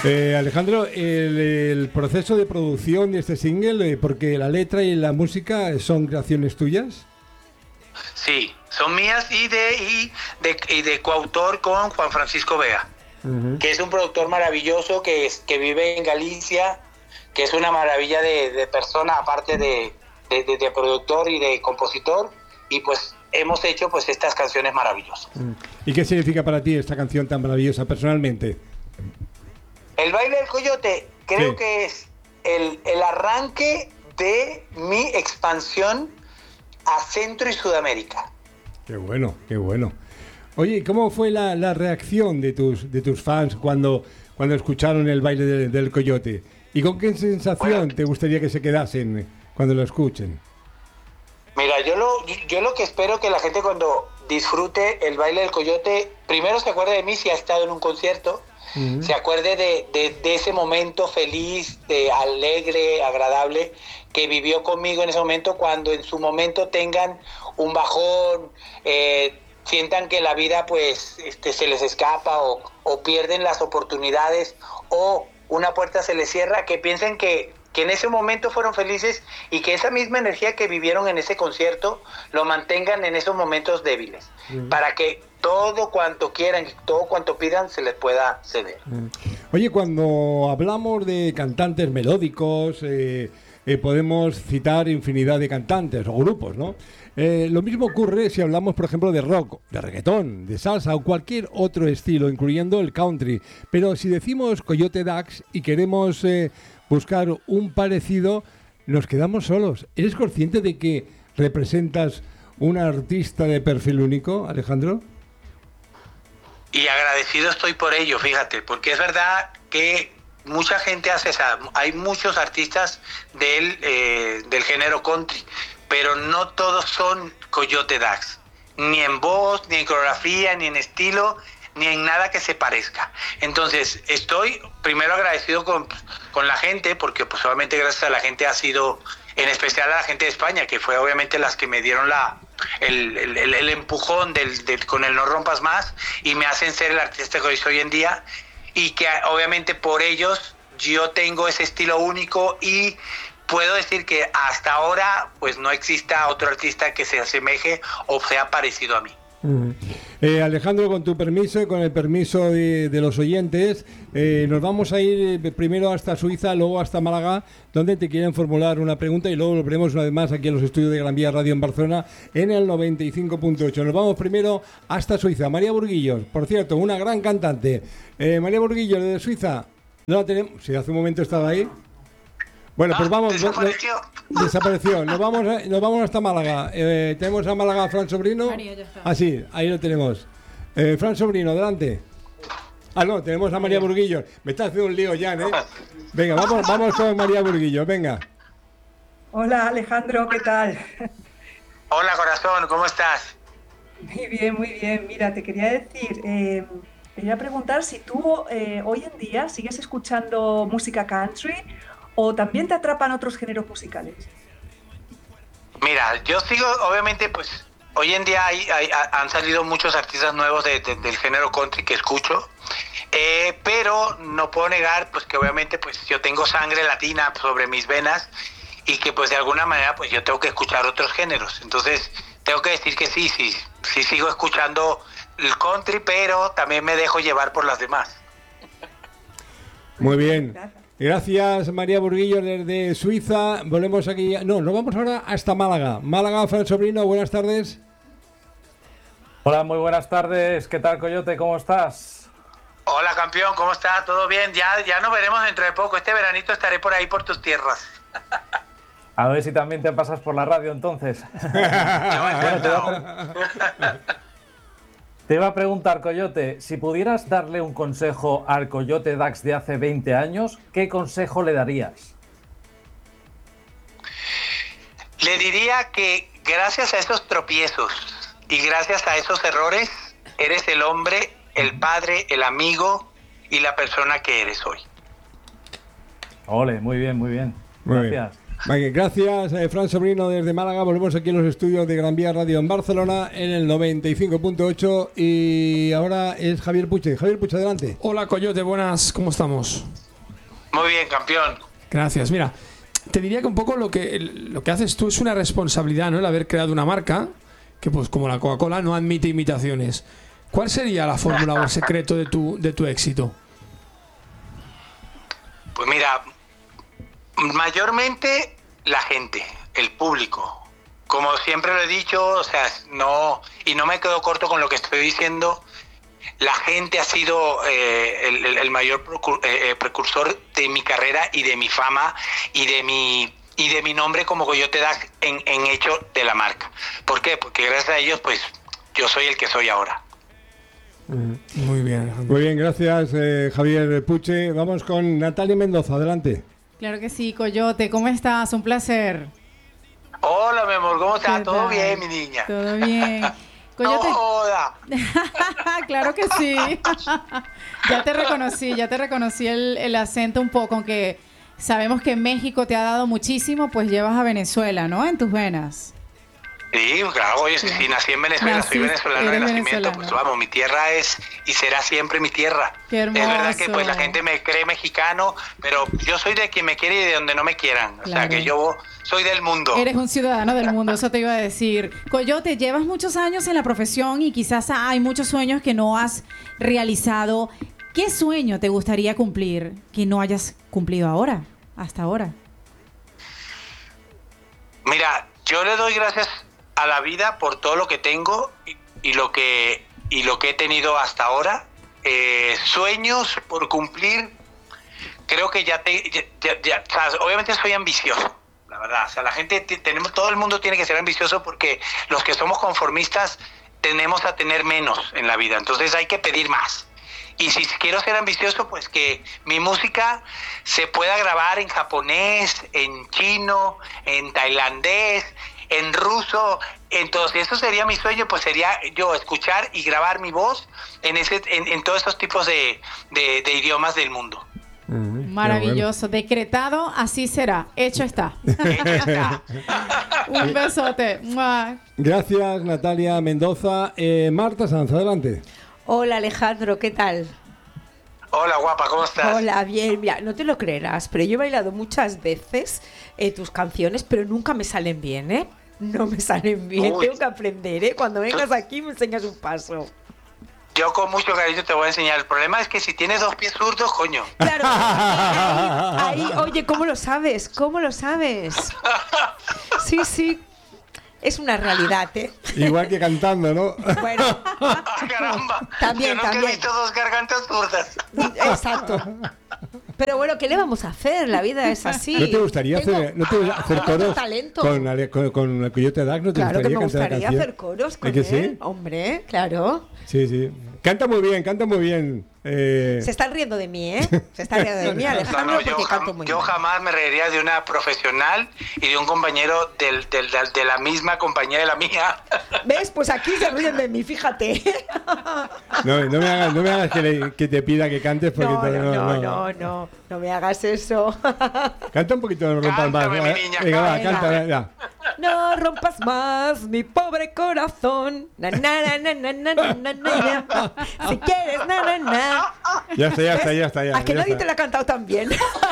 Alejandro, el proceso de producción de este single, porque la letra y la música son creaciones tuyas. Sí, son mías y de coautor con Juan Francisco Vega, que es un productor maravilloso que vive en Galicia, que es una maravilla de persona, aparte de productor y de compositor, y pues hemos hecho pues estas canciones maravillosas. ¿Y qué significa para ti esta canción tan maravillosa personalmente? El baile del coyote creo Sí. que es el arranque de mi expansión a Centro y Sudamérica. Qué bueno, qué bueno. Oye, ¿y cómo fue la reacción de tus fans cuando escucharon el baile del coyote? ¿Y con qué sensación te gustaría que se quedasen cuando lo escuchen? Mira, yo lo que espero que la gente cuando disfrute el baile del coyote, primero se acuerde de mí si ha estado en un concierto, se acuerde de ese momento feliz, alegre, agradable, que vivió conmigo en ese momento, cuando en su momento tengan un bajón, sientan que la vida pues se les escapa o pierden las oportunidades o una puerta se les cierra, que piensen que en ese momento fueron felices y que esa misma energía que vivieron en ese concierto lo mantengan en esos momentos débiles, para que todo cuanto quieran, todo cuanto pidan se les pueda ceder. Oye, cuando hablamos de cantantes melódicos, podemos citar infinidad de cantantes o grupos, ¿no? Lo mismo ocurre si hablamos, por ejemplo, de rock, de reggaetón, de salsa o cualquier otro estilo, incluyendo el country. Pero si decimos Coyote Dax y queremos buscar un parecido, nos quedamos solos. ¿Eres consciente de que representas un artista de perfil único, Alejandro? Y agradecido estoy por ello, fíjate, porque es verdad que mucha gente hace esa, hay muchos artistas del género country, pero no todos son Coyote Dax, ni en voz, ni en coreografía, ni en estilo, ni en nada que se parezca. Entonces, estoy primero agradecido con la gente, porque pues obviamente gracias a la gente ha sido, en especial a la gente de España, que fue obviamente las que me dieron el empujón con el No Rompas Más y me hacen ser el artista que soy hoy en día, y que obviamente por ellos yo tengo ese estilo único y puedo decir que hasta ahora pues no exista otro artista que se asemeje o sea parecido a mí. Alejandro, con tu permiso y con el permiso de los oyentes, nos vamos a ir primero hasta Suiza, luego hasta Málaga, donde te quieren formular una pregunta, y luego lo veremos una vez más aquí en los estudios de Gran Vía Radio en Barcelona en el 95.8. Nos vamos primero hasta Suiza. María Burguillos, por cierto, una gran cantante. María Burguillos, de Suiza, no la tenemos. Si hace un momento estaba ahí. Bueno, pues vamos. Desapareció. Nos vamos hasta Málaga. Tenemos a Málaga a Fran Sobrino. María, ya está. Ah, sí, ahí lo tenemos. Fran Sobrino, adelante. Ah, no, tenemos a María Burguillo. Me está haciendo un lío, Jan, ¿eh? Venga, vamos con María Burguillo, venga. Hola Alejandro, ¿qué tal? Hola corazón, ¿cómo estás? Muy bien, muy bien. Mira, te quería decir, quería preguntar si tú hoy en día sigues escuchando música country o también te atrapan otros géneros musicales. Mira, yo sigo, obviamente, pues hoy en día han salido muchos artistas nuevos del género country que escucho, pero no puedo negar pues que obviamente pues yo tengo sangre latina sobre mis venas y que pues de alguna manera pues yo tengo que escuchar otros géneros. Entonces tengo que decir que sí sigo escuchando el country, pero también me dejo llevar por las demás. Muy bien. Gracias, María Burguillo, desde Suiza. Volvemos aquí. No, nos vamos ahora hasta Málaga. Málaga, Fran Sobrino, buenas tardes. Hola, muy buenas tardes. ¿Qué tal, Coyote? ¿Cómo estás? Hola, campeón, ¿cómo estás? ¿Todo bien? Ya nos veremos dentro de poco. Este veranito estaré por ahí, por tus tierras. A ver si también te pasas por la radio, entonces. Te iba a preguntar, Coyote, si pudieras darle un consejo al Coyote Dax de hace 20 años, ¿qué consejo le darías? Le diría que gracias a esos tropiezos y gracias a esos errores, eres el hombre, el padre, el amigo y la persona que eres hoy. Ole, muy bien, muy bien. Muy Gracias. bien. Vale, gracias, Fran Sobrino desde Málaga. Volvemos aquí en los estudios de Gran Vía Radio en Barcelona en el 95.8 y ahora es Javier Puche. Javier Puche, adelante. Hola Coyote, buenas, ¿cómo estamos? Muy bien, campeón. Gracias. Mira, te diría que un poco lo que haces tú es una responsabilidad, ¿no? El haber creado una marca que, pues como la Coca-Cola, no admite imitaciones. ¿Cuál sería la fórmula o el secreto de tu éxito? Pues mira, mayormente la gente, el público. Como siempre lo he dicho, o sea, no me quedo corto con lo que estoy diciendo. La gente ha sido el mayor precursor de mi carrera y de mi fama y de mi nombre como Coyote Dax en hecho de la marca. ¿Por qué? Porque gracias a ellos, pues, yo soy el que soy ahora. Muy bien, Alejandro. Muy bien, gracias, Javier Puche. Vamos con Natalia Mendoza, adelante. Claro que sí, Coyote, ¿cómo estás? Un placer. Hola, mi amor, ¿cómo estás? ¿Todo tal? bien, mi niña? Todo bien. Coyote. No joda. Claro que sí. Ya te reconocí el acento un poco, aunque sabemos que México te ha dado muchísimo, pues llevas a Venezuela, ¿no? En tus venas. Sí, claro, oye, si nací en Venezuela, soy venezolano de nacimiento, venezolano. pues vamos, mi tierra es y será siempre mi tierra. Qué hermoso. Es verdad que pues la gente me cree mexicano, pero yo soy de quien me quiere y de donde no me quieran. O sea, Claro. que yo soy del mundo. Eres un ciudadano del mundo, eso te iba a decir. Coyote, llevas muchos años en la profesión y quizás hay muchos sueños que no has realizado. ¿Qué sueño te gustaría cumplir que no hayas cumplido ahora, hasta ahora? Mira, yo le doy gracias a la vida por todo lo que tengo y lo que he tenido hasta ahora. Sueños por cumplir, creo que o sea, obviamente soy ambicioso, la verdad. O sea, la gente, todo el mundo tiene que ser ambicioso porque los que somos conformistas tendemos a tener menos en la vida. Entonces hay que pedir más. Y si quiero ser ambicioso, pues que mi música se pueda grabar en japonés, en chino, en tailandés, en ruso. Entonces eso sería mi sueño, pues sería yo escuchar y grabar mi voz en todos estos tipos de idiomas del mundo. Maravilloso, decretado, así será, hecho está. Hecho está. Un besote. ¡Mua! Gracias, Natalia Mendoza. Marta Sanz, adelante. Hola Alejandro, ¿qué tal? Hola, guapa, ¿cómo estás? Hola, bien. Mira, no te lo creerás, pero yo he bailado muchas veces tus canciones, pero nunca me salen bien, ¿eh? No me salen bien, Uy. tengo que aprender, ¿eh? Cuando vengas aquí me enseñas un paso. Yo con mucho cariño te voy a enseñar. El problema es que si tienes dos pies zurdos, coño. Claro, ahí, oye, ¿cómo lo sabes? ¿Cómo lo sabes? Sí, sí, es una realidad, ¿eh? Igual que cantando, ¿no? Bueno, ¡Ah, caramba! También, Yo nunca también. he visto dos gargantas zurdas. exacto. Pero bueno, ¿qué le vamos a hacer? La vida es así. ¿No te gustaría hacer coros talento. con el Coyote Dax? ¿No te Claro que me cantar la gustaría canción? hacer coros con ¿Es que él. sí? Hombre, claro. Sí, sí. Canta muy bien, canta muy bien. Se están riendo de mí, ¿eh? Se están riendo de mí, Alejandro, porque canto muy yo mal. jamás me reiría de una profesional y de un compañero de la misma compañía de la mía. ¿Ves? Pues aquí se ríen de mí, fíjate. No me hagas que te pida que cantes porque No me hagas eso. Canta un poquito, no rompas más. Cántame, mi niña, Venga, va, venga. canta, ya. No rompas más mi pobre corazón. Na, na, na, na, na, na, na, na, na. Si quieres, na, na, na. Ya está. ¿A que ya nadie está. te lo ha cantado tan bien?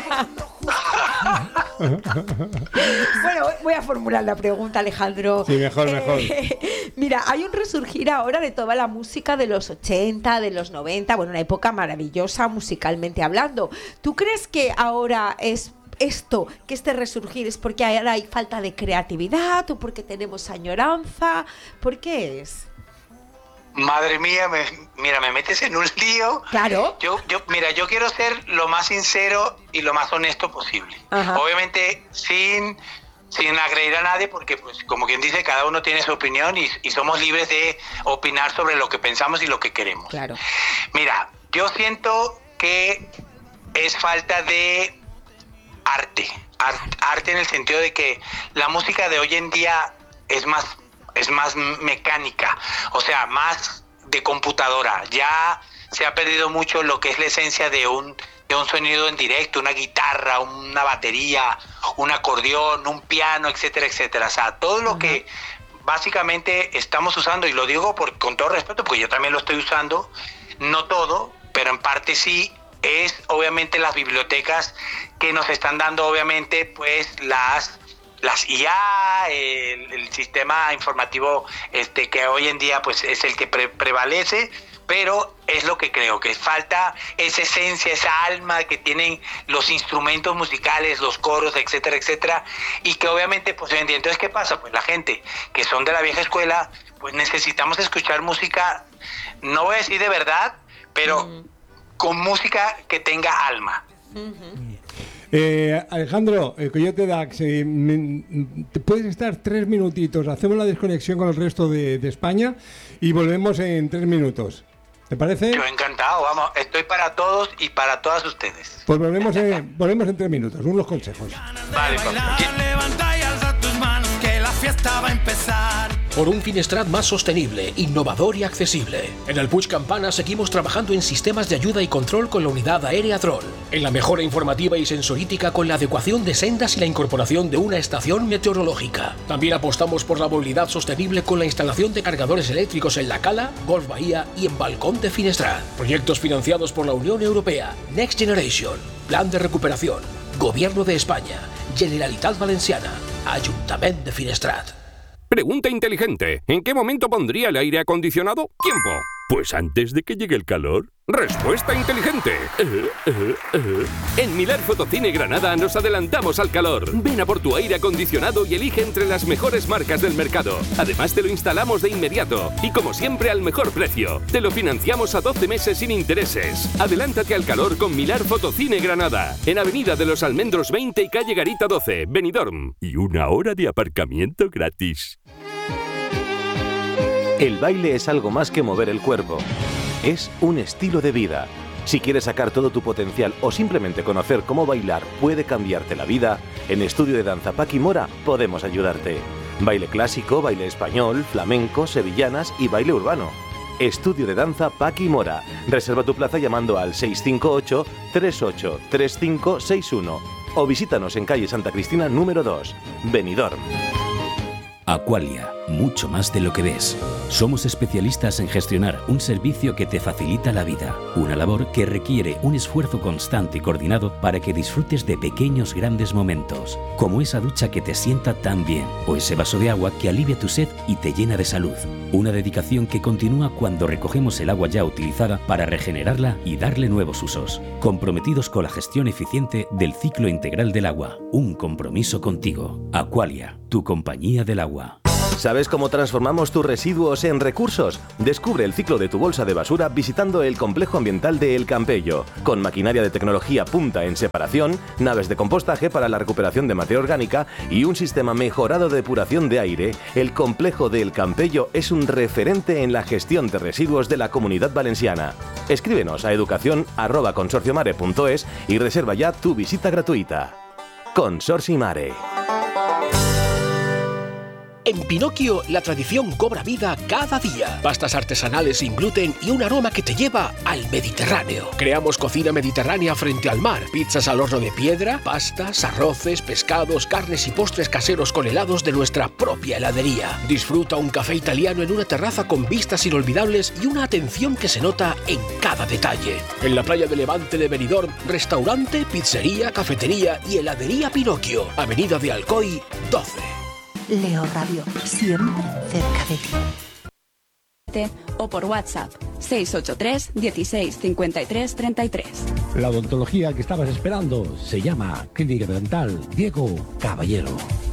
Bueno, voy a formular la pregunta, Alejandro. Sí, mejor. Mira, hay un resurgir ahora de toda la música de los 80, de los 90, bueno, una época maravillosa musicalmente hablando. ¿Tú crees que ahora es esto, que este resurgir es porque ahora hay falta de creatividad o porque tenemos añoranza? ¿Por qué es? Madre mía, me metes en un lío. Claro. Mira, yo quiero ser lo más sincero y lo más honesto posible. Ajá. Obviamente sin agredir a nadie, porque pues como quien dice, cada uno tiene su opinión y somos libres de opinar sobre lo que pensamos y lo que queremos. Claro. Mira, yo siento que es falta de arte en el sentido de que la música de hoy en día es más mecánica, o sea, más de computadora. Ya se ha perdido mucho lo que es la esencia de un sonido en directo, una guitarra, una batería, un acordeón, un piano, etcétera, etcétera. O sea, todo lo que básicamente estamos usando, y lo digo con todo respeto, porque yo también lo estoy usando, no todo, pero en parte sí, es obviamente las bibliotecas que nos están dando obviamente pues las IA, el sistema informativo que hoy en día pues es el que prevalece, pero es lo que creo, que falta esa esencia, esa alma que tienen los instrumentos musicales, los coros, etcétera, etcétera, y que obviamente pues hoy en día, entonces ¿qué pasa? Pues la gente que son de la vieja escuela, pues necesitamos escuchar música, no voy a decir de verdad, pero con música que tenga alma. Alejandro, Coyote Dax, te puedes estar 3 minutitos, hacemos la desconexión con el resto de España y volvemos en 3 minutos. ¿Te parece? Yo encantado, vamos, estoy para todos y para todas ustedes. Pues volvemos en 3 minutos, unos consejos. Vale, levanta y alza tus manos que la fiesta va a empezar. Por un Finestrat más sostenible, innovador y accesible. En el Puig Campana seguimos trabajando en sistemas de ayuda y control con la unidad aérea Drone. En la mejora informativa y sensorítica con la adecuación de sendas y la incorporación de una estación meteorológica. También apostamos por la movilidad sostenible con la instalación de cargadores eléctricos en La Cala, Golf Bahía y en Balcón de Finestrat. Proyectos financiados por la Unión Europea, Next Generation, Plan de Recuperación, Gobierno de España, Generalitat Valenciana, Ayuntamiento de Finestrat. Pregunta inteligente. ¿En qué momento pondría el aire acondicionado? Tiempo. Pues antes de que llegue el calor. Respuesta inteligente. En Milar Fotocine Granada nos adelantamos al calor. Ven a por tu aire acondicionado y elige entre las mejores marcas del mercado. Además te lo instalamos de inmediato y como siempre al mejor precio. Te lo financiamos a 12 meses sin intereses. Adelántate al calor con Milar Fotocine Granada. En Avenida de los Almendros 20 y Calle Garita 12, Benidorm. Y 1 hora de aparcamiento gratis. El baile es algo más que mover el cuerpo. Es un estilo de vida. Si quieres sacar todo tu potencial o simplemente conocer cómo bailar puede cambiarte la vida, en Estudio de Danza Paqui Mora podemos ayudarte. Baile clásico, baile español, flamenco, sevillanas y baile urbano. Estudio de Danza Paqui Mora. Reserva tu plaza llamando al 658-383561 o visítanos en calle Santa Cristina número 2, Benidorm. Aqualia, mucho más de lo que ves. Somos especialistas en gestionar un servicio que te facilita la vida, una labor que requiere un esfuerzo constante y coordinado para que disfrutes de pequeños grandes momentos, como esa ducha que te sienta tan bien, o ese vaso de agua que alivia tu sed y te llena de salud. Una dedicación que continúa cuando recogemos el agua ya utilizada para regenerarla y darle nuevos usos. Comprometidos con la gestión eficiente del ciclo integral del agua. Un compromiso contigo. Aqualia, tu compañía del agua. ¿Sabes cómo transformamos tus residuos en recursos? Descubre el ciclo de tu bolsa de basura visitando el complejo ambiental de El Campello, con maquinaria de tecnología punta en separación, naves de compostaje para la recuperación de materia orgánica y un sistema mejorado de depuración de aire. El complejo de El Campello es un referente en la gestión de residuos de la Comunidad Valenciana. Escríbenos a educación@consorciomare.es y reserva ya tu visita gratuita. Consorcio Mare. En Pinocchio, la tradición cobra vida cada día. Pastas artesanales sin gluten y un aroma que te lleva al Mediterráneo. Creamos cocina mediterránea frente al mar. Pizzas al horno de piedra, pastas, arroces, pescados, carnes y postres caseros con helados de nuestra propia heladería. Disfruta un café italiano en una terraza con vistas inolvidables y una atención que se nota en cada detalle. En la playa de Levante de Benidorm, restaurante, pizzería, cafetería y heladería Pinocchio. Avenida de Alcoy, 12. Leo Radio, siempre cerca de ti. O por WhatsApp 683 16 53 33. La odontología que estabas esperando se llama Clínica Dental Diego Caballero.